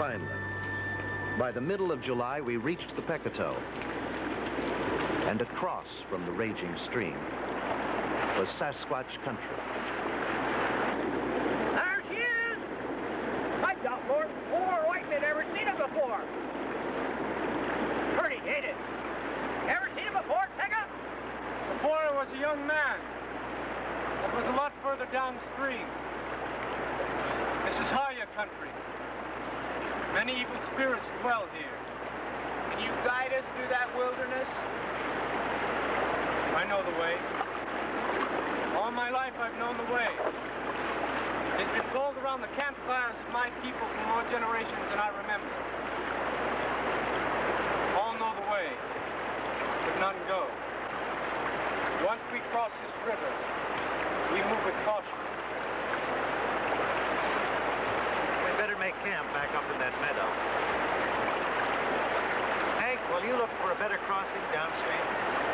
Finally, by the middle of July, we reached the Pecatow. And across from the raging stream was Sasquatch country. There she is! I thought more white men ever seen it before. Pretty, ain't it? Ever seen it before, Pecca? Before I was a young man. It was a lot further downstream. This is Haya country. Many evil spirits dwell here. Can you guide us through that wilderness? I know the way. All my life I've known the way. It's been told around the campfires of my people for more generations than I remember. All know the way, but none go. Once we cross this river, we move with caution. We'd better make camp back up in that meadow. Hank, will you look for a better crossing downstream?